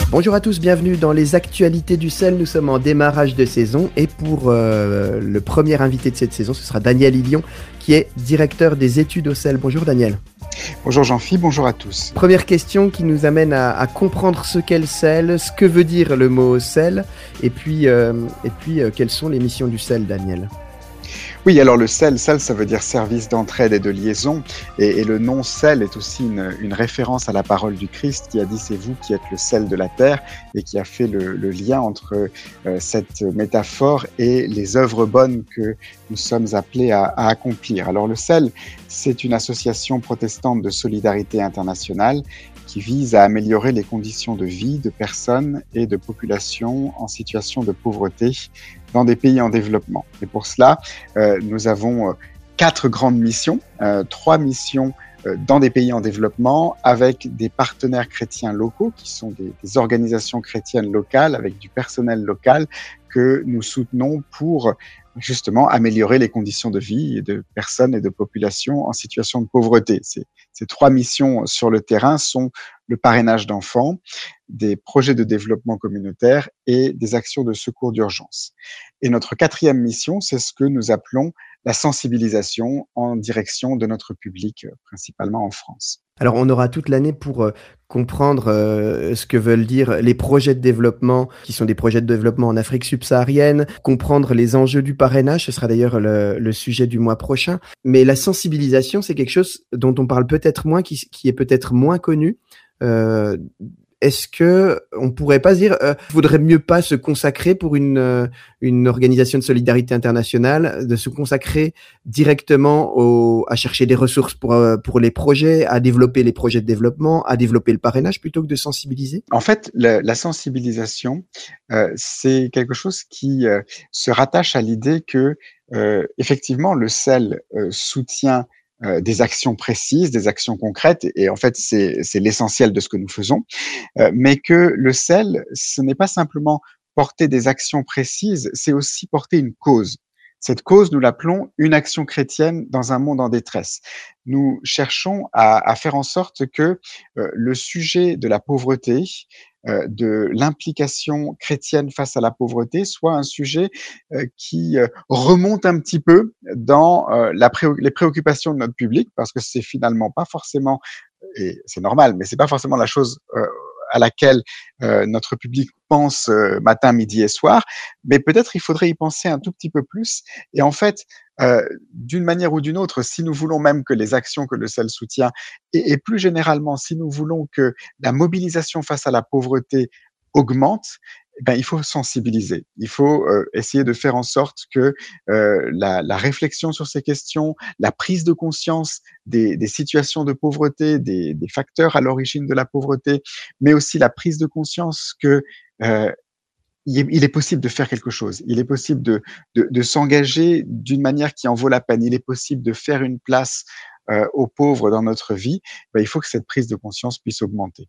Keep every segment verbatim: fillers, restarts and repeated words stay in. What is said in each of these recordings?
Bonjour à tous, bienvenue dans les actualités du sel. Nous sommes en démarrage de saison et pour euh, le premier invité de cette saison, ce sera Daniel Illion qui est directeur des études au sel. Bonjour Daniel. Bonjour Jean-Philippe, bonjour à tous. Première question qui nous amène à, à comprendre ce qu'est le sel, ce que veut dire le mot sel et puis, euh, et puis euh, quelles sont les missions du sel, Daniel? Oui, alors le sel, sel, ça veut dire service d'entraide et de liaison. Et, et le nom sel est aussi une, une référence à la parole du Christ qui a dit « c'est vous qui êtes le sel de la terre » et qui a fait le, le lien entre euh, cette métaphore et les œuvres bonnes que nous sommes appelés à, à accomplir. Alors le sel, c'est une association protestante de solidarité internationale qui vise à améliorer les conditions de vie de personnes et de populations en situation de pauvreté dans des pays en développement. Et pour cela, euh, nous avons euh, quatre grandes missions, euh, trois missions euh, dans des pays en développement avec des partenaires chrétiens locaux qui sont des, des organisations chrétiennes locales avec du personnel local que nous soutenons pour justement améliorer les conditions de vie de personnes et de populations en situation de pauvreté. Ces, ces trois missions sur le terrain sont le parrainage d'enfants, des projets de développement communautaire et des actions de secours d'urgence. Et notre quatrième mission, c'est ce que nous appelons la sensibilisation en direction de notre public, principalement en France. Alors on aura toute l'année pour euh, comprendre euh, ce que veulent dire les projets de développement, qui sont des projets de développement en Afrique subsaharienne, comprendre les enjeux du parrainage, ce sera d'ailleurs le, le sujet du mois prochain. Mais la sensibilisation, c'est quelque chose dont on parle peut-être moins, qui, qui est peut-être moins connu. Euh, Est-ce que on pourrait pas se dire, euh, vaudrait mieux pas se consacrer pour une euh, une organisation de solidarité internationale, de se consacrer directement au, à chercher des ressources pour euh, pour les projets, à développer les projets de développement, à développer le parrainage plutôt que de sensibiliser? En fait, la, la sensibilisation, euh, c'est quelque chose qui euh, se rattache à l'idée que euh, effectivement le sel euh, soutient Euh, des actions précises, des actions concrètes, et, et en fait c'est, c'est l'essentiel de ce que nous faisons, euh, mais que le sel, ce n'est pas simplement porter des actions précises, c'est aussi porter une cause. Cette cause, nous l'appelons une action chrétienne dans un monde en détresse. Nous cherchons à, à faire en sorte que euh, le sujet de la pauvreté, euh, de l'implication chrétienne face à la pauvreté, soit un sujet euh, qui euh, remonte un petit peu dans euh, la pré- les préoccupations de notre public, parce que c'est finalement pas forcément, et c'est normal, mais c'est pas forcément la chose euh, à laquelle euh, notre public pense euh, matin, midi et soir, mais peut-être il faudrait y penser un tout petit peu plus. Et en fait, euh, d'une manière ou d'une autre, si nous voulons même que les actions que le sel soutient, et, et plus généralement, si nous voulons que la mobilisation face à la pauvreté augmente, eh ben, il faut sensibiliser. Il faut euh, essayer de faire en sorte que euh, la, la réflexion sur ces questions, la prise de conscience des, des situations de pauvreté, des, des facteurs à l'origine de la pauvreté, mais aussi la prise de conscience que euh, il est, il est possible de faire quelque chose. Il est possible de, de, de s'engager d'une manière qui en vaut la peine. Il est possible de faire une place euh, aux pauvres dans notre vie. Ben, il faut que cette prise de conscience puisse augmenter.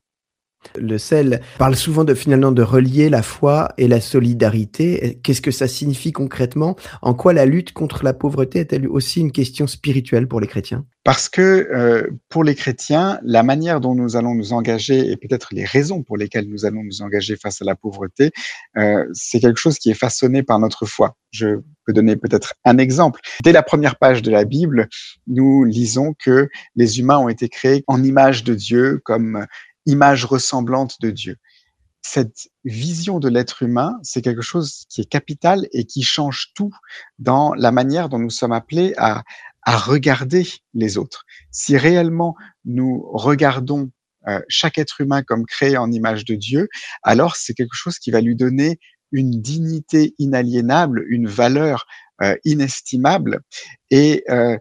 Le sel parle souvent de finalement de relier la foi et la solidarité. Qu'est-ce que ça signifie concrètement? En quoi la lutte contre la pauvreté est-elle aussi une question spirituelle pour les chrétiens? Parce que euh, pour les chrétiens, la manière dont nous allons nous engager et peut-être les raisons pour lesquelles nous allons nous engager face à la pauvreté, euh, c'est quelque chose qui est façonné par notre foi. Je peux donner peut-être un exemple. Dès la première page de la Bible, nous lisons que les humains ont été créés en image de Dieu, comme image ressemblante de Dieu. Cette vision de l'être humain, c'est quelque chose qui est capital et qui change tout dans la manière dont nous sommes appelés à, à regarder les autres. Si réellement nous regardons euh, chaque être humain comme créé en image de Dieu, alors c'est quelque chose qui va lui donner une dignité inaliénable, une valeur euh, inestimable. Et euh,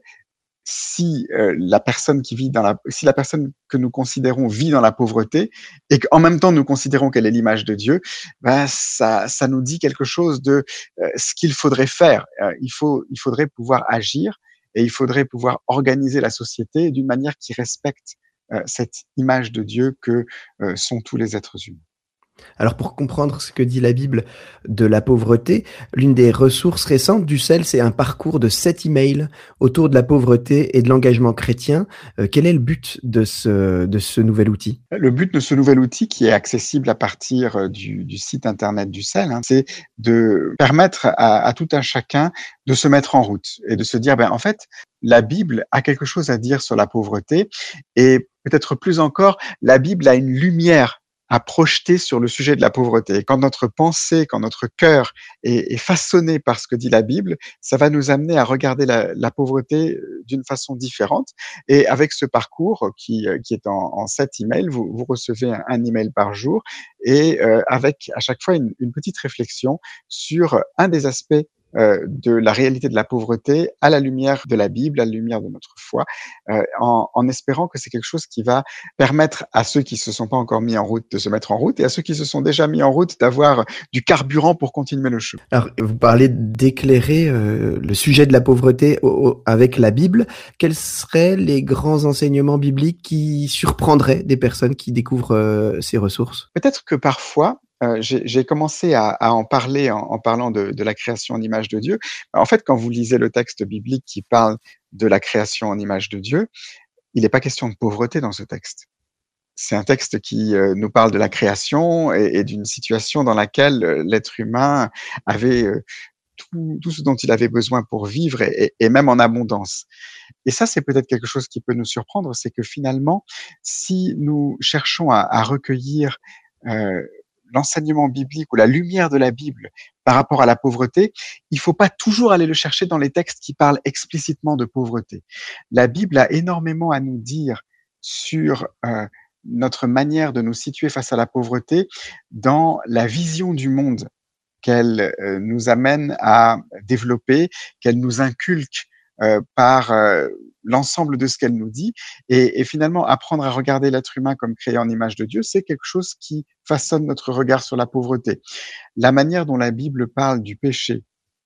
si euh, la personne qui vit dans la, si la personne que nous considérons vit dans la pauvreté et qu'en même temps nous considérons qu'elle est l'image de Dieu, ben ça, ça nous dit quelque chose de euh, ce qu'il faudrait faire. Euh, il faut, il faudrait pouvoir agir et il faudrait pouvoir organiser la société d'une manière qui respecte euh, cette image de Dieu que euh, sont tous les êtres humains. Alors pour comprendre ce que dit la Bible de la pauvreté, l'une des ressources récentes du sel, c'est un parcours de sept emails autour de la pauvreté et de l'engagement chrétien. Euh, quel est le but de ce, de ce nouvel outil? Le but de ce nouvel outil qui est accessible à partir euh, du, du site internet du C E L, hein, c'est de permettre à, à tout un chacun de se mettre en route et de se dire, ben, en fait, la Bible a quelque chose à dire sur la pauvreté et peut-être plus encore, la Bible a une lumière à projeter sur le sujet de la pauvreté. Et quand notre pensée, quand notre cœur est, est façonné par ce que dit la Bible, ça va nous amener à regarder la, la pauvreté d'une façon différente. Et avec ce parcours qui, qui est en, en sept emails, vous, vous recevez un, un email par jour et euh, avec à chaque fois une, une petite réflexion sur un des aspects euh, de la réalité de la pauvreté à la lumière de la Bible, à la lumière de notre foi, euh, en, en espérant que c'est quelque chose qui va permettre à ceux qui se sont pas encore mis en route de se mettre en route et à ceux qui se sont déjà mis en route d'avoir du carburant pour continuer le chemin. Alors, vous parlez d'éclairer euh, le sujet de la pauvreté au, au, avec la Bible. Quels seraient les grands enseignements bibliques qui surprendraient des personnes qui découvrent euh, ces ressources? Peut-être que parfois, euh, j'ai, j'ai commencé à, à en parler en, en parlant de, de la création en image de Dieu. En fait, quand vous lisez le texte biblique qui parle de la création en image de Dieu, il n'est pas question de pauvreté dans ce texte. C'est un texte qui euh, nous parle de la création et, et d'une situation dans laquelle euh, l'être humain avait euh, tout, tout ce dont il avait besoin pour vivre et, et, et même en abondance. Et ça, c'est peut-être quelque chose qui peut nous surprendre, c'est que finalement, si nous cherchons à, à recueillir euh, l'enseignement biblique ou la lumière de la Bible par rapport à la pauvreté, il ne faut pas toujours aller le chercher dans les textes qui parlent explicitement de pauvreté. La Bible a énormément à nous dire sur euh, notre manière de nous situer face à la pauvreté dans la vision du monde qu'elle euh, nous amène à développer, qu'elle nous inculque euh, par euh, l'ensemble de ce qu'elle nous dit. Et, et finalement, apprendre à regarder l'être humain comme créé en image de Dieu, c'est quelque chose qui façonne notre regard sur la pauvreté. La manière dont la Bible parle du péché,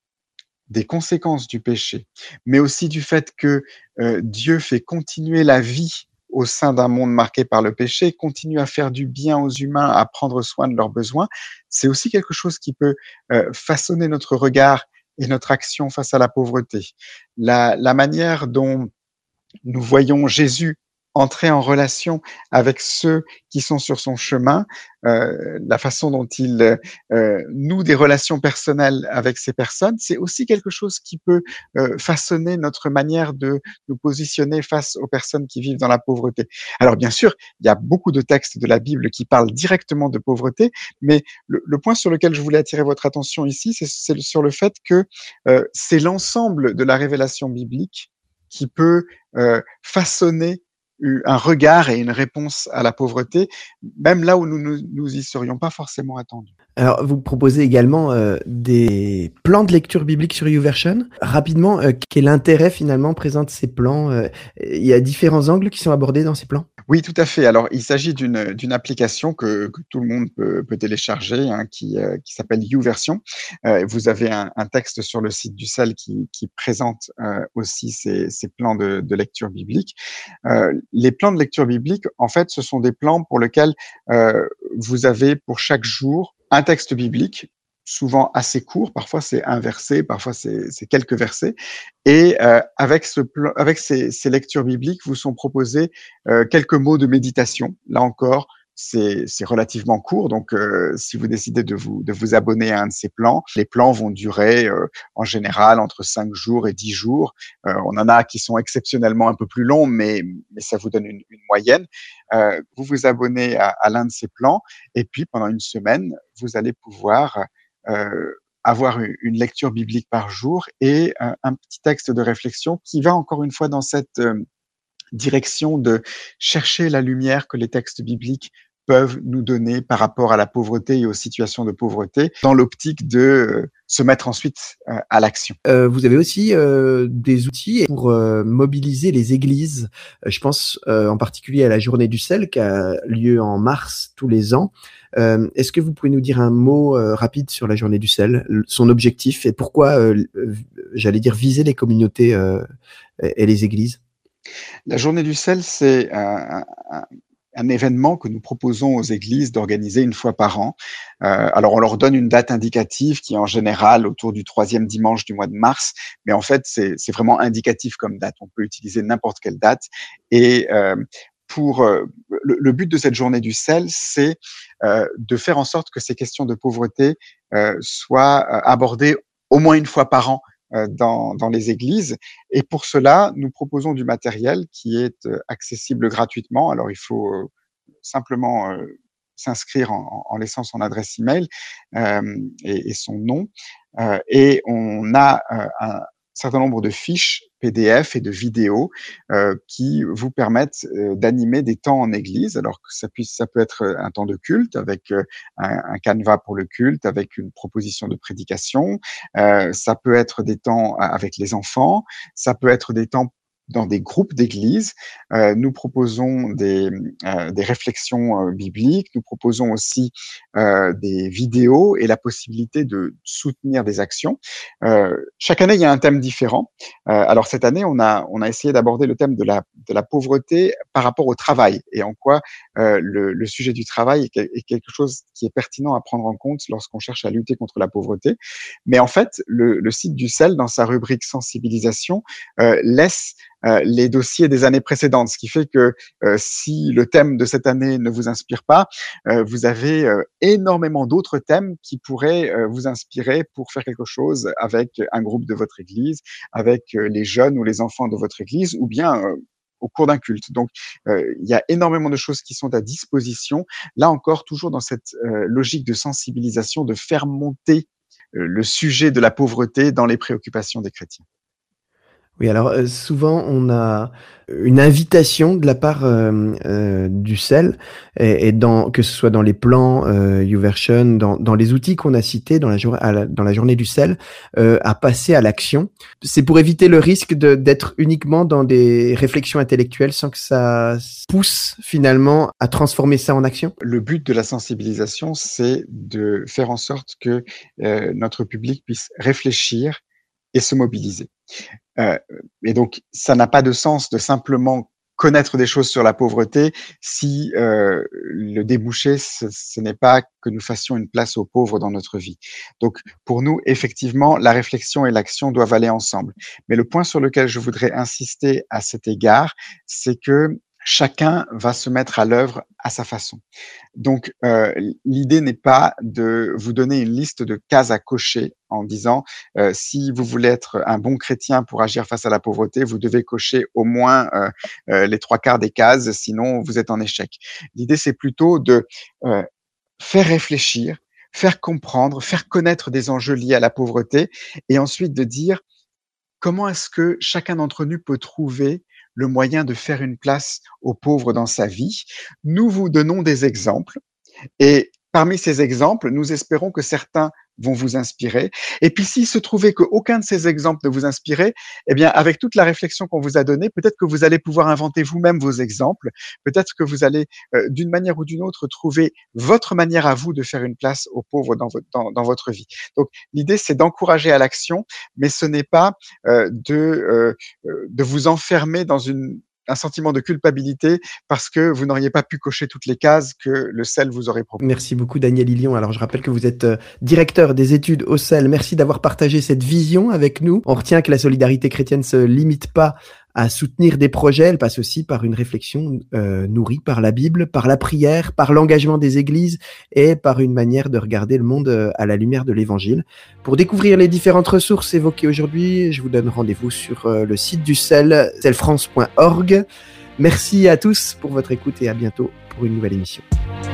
des conséquences du péché, mais aussi du fait que euh, Dieu fait continuer la vie au sein d'un monde marqué par le péché, continue à faire du bien aux humains, à prendre soin de leurs besoins, c'est aussi quelque chose qui peut euh, façonner notre regard et notre action face à la pauvreté. La, la manière dont nous voyons Jésus entrer en relation avec ceux qui sont sur son chemin, euh, la façon dont il euh, noue des relations personnelles avec ces personnes, c'est aussi quelque chose qui peut euh, façonner notre manière de nous positionner face aux personnes qui vivent dans la pauvreté. Alors bien sûr, il y a beaucoup de textes de la Bible qui parlent directement de pauvreté, mais le, le point sur lequel je voulais attirer votre attention ici, c'est, c'est sur le fait que euh, c'est l'ensemble de la révélation biblique qui peut euh, façonner un regard et une réponse à la pauvreté, même là où nous nous, nous y serions pas forcément attendus. Alors, vous proposez également euh, des plans de lecture biblique sur YouVersion. Rapidement, euh, quel intérêt finalement présentent ces plans? euh, Il y a différents angles qui sont abordés dans ces plans? Oui, tout à fait. Alors, il s'agit d'une d'une application que, que tout le monde peut, peut télécharger, hein, qui, euh, qui s'appelle YouVersion. Euh, vous avez un, un texte sur le site du C E L qui, qui présente euh, aussi ces, ces plans de, de lecture biblique. Euh, les plans de lecture biblique, en fait, ce sont des plans pour lesquels euh, vous avez pour chaque jour un texte biblique, souvent assez court, parfois c'est un verset, parfois c'est, c'est quelques versets, et euh, avec, ce plan, avec ces, ces lectures bibliques vous sont proposés euh, quelques mots de méditation. Là encore, c'est, c'est relativement court, donc euh, si vous décidez de vous, de vous abonner à un de ces plans, les plans vont durer euh, en général entre cinq jours et dix jours. Euh, on en a qui sont exceptionnellement un peu plus longs, mais, mais ça vous donne une, une moyenne. Euh, vous vous abonnez à, à l'un de ces plans, et puis pendant une semaine, vous allez pouvoir Euh, avoir une lecture biblique par jour et un, un petit texte de réflexion qui va encore une fois dans cette euh, direction de chercher la lumière que les textes bibliques peuvent nous donner par rapport à la pauvreté et aux situations de pauvreté, dans l'optique de euh, se mettre ensuite euh, à l'action. Euh, vous avez aussi euh, des outils pour euh, mobiliser les églises. Euh, je pense euh, en particulier à la journée du sel qui a lieu en mars tous les ans. Euh, est-ce que vous pouvez nous dire un mot euh, rapide sur la journée du sel, son objectif et pourquoi, euh, j'allais dire, viser les communautés euh, et les églises? La journée du sel, c'est un, un, un événement que nous proposons aux églises d'organiser une fois par an. Euh, alors, on leur donne une date indicative qui est en général autour du troisième dimanche du mois de mars, mais en fait, c'est, c'est vraiment indicatif comme date. On peut utiliser n'importe quelle date. Et euh, pour euh, le, le but de cette journée du sel, c'est euh, de faire en sorte que ces questions de pauvreté euh, soient euh, abordées au moins une fois par an Dans, dans les églises. Et pour cela, nous proposons du matériel qui est accessible gratuitement. Alors, il faut euh, simplement euh, s'inscrire en, en laissant son adresse email euh, et, et son nom. Euh, et on a euh, un certain nombre de fiches P D F et de vidéos euh, qui vous permettent euh, d'animer des temps en église. Alors que ça puisse, ça peut être un temps de culte avec euh, un, un canevas pour le culte, avec une proposition de prédication. Euh, ça peut être des temps avec les enfants. Ça peut être des temps dans des groupes d'églises. Euh, nous proposons des, euh, des réflexions euh, bibliques. Nous proposons aussi euh, des vidéos et la possibilité de soutenir des actions. Euh, chaque année, il y a un thème différent. Euh, alors cette année, on a on a essayé d'aborder le thème de la de la pauvreté par rapport au travail et en quoi euh, le, le sujet du travail est, est quelque chose qui est pertinent à prendre en compte lorsqu'on cherche à lutter contre la pauvreté. Mais en fait, le, le site du C E L, dans sa rubrique sensibilisation, euh, laisse Euh, les dossiers des années précédentes, ce qui fait que euh, si le thème de cette année ne vous inspire pas, euh, vous avez euh, énormément d'autres thèmes qui pourraient euh, vous inspirer pour faire quelque chose avec un groupe de votre église, avec euh, les jeunes ou les enfants de votre église, ou bien euh, au cours d'un culte. Donc, euh, il y a énormément de choses qui sont à disposition. Là encore, toujours dans cette euh, logique de sensibilisation, de faire monter euh, le sujet de la pauvreté dans les préoccupations des chrétiens. Oui, alors euh, souvent on a une invitation de la part euh, euh, du C E L, et, et dans, que ce soit dans les plans euh, YouVersion, dans, dans les outils qu'on a cités dans la, jour, à la, dans la journée du C E L, euh, à passer à l'action. C'est pour éviter le risque de, d'être uniquement dans des réflexions intellectuelles sans que ça pousse finalement à transformer ça en action. Le but de la sensibilisation, c'est de faire en sorte que euh, notre public puisse réfléchir et se mobiliser. Euh, et donc, ça n'a pas de sens de simplement connaître des choses sur la pauvreté si euh, le débouché, ce, ce n'est pas que nous fassions une place aux pauvres dans notre vie. Donc, pour nous, effectivement, la réflexion et l'action doivent aller ensemble. Mais le point sur lequel je voudrais insister à cet égard, c'est que chacun va se mettre à l'œuvre à sa façon. Donc, euh, l'idée n'est pas de vous donner une liste de cases à cocher en disant euh, si vous voulez être un bon chrétien pour agir face à la pauvreté, vous devez cocher au moins euh, euh, les trois quarts des cases, sinon vous êtes en échec. L'idée, c'est plutôt de euh, faire réfléchir, faire comprendre, faire connaître des enjeux liés à la pauvreté et ensuite de dire comment est-ce que chacun d'entre nous peut trouver le moyen de faire une place aux pauvres dans sa vie. Nous vous donnons des exemples et parmi ces exemples, nous espérons que certains vont vous inspirer. Et puis, s'il se trouvait qu'aucun de ces exemples ne vous inspirait, eh bien, avec toute la réflexion qu'on vous a donnée, peut-être que vous allez pouvoir inventer vous-même vos exemples. Peut-être que vous allez, euh, d'une manière ou d'une autre, trouver votre manière à vous de faire une place aux pauvres dans votre, dans, dans votre vie. Donc, l'idée, c'est d'encourager à l'action, mais ce n'est pas euh, de, euh, de vous enfermer dans une un sentiment de culpabilité parce que vous n'auriez pas pu cocher toutes les cases que le C E L vous aurait proposées. Merci beaucoup Daniel Ilion. Alors je rappelle que vous êtes euh, directeur des études au C E L. Merci d'avoir partagé cette vision avec nous. On retient que la solidarité chrétienne ne se limite pas à soutenir des projets, elle passe aussi par une réflexion euh, nourrie par la Bible, par la prière, par l'engagement des églises et par une manière de regarder le monde euh, à la lumière de l'Évangile. Pour découvrir les différentes ressources évoquées aujourd'hui, je vous donne rendez-vous sur euh, le site du C E L, c e l france point org. Merci à tous pour votre écoute et à bientôt pour une nouvelle émission.